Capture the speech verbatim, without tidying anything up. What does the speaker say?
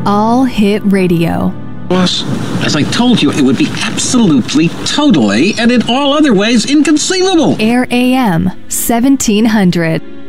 All Hit Radio. Boss, as I told you, it would be absolutely, totally, and in all other ways inconceivable. Air A M seventeen hundred.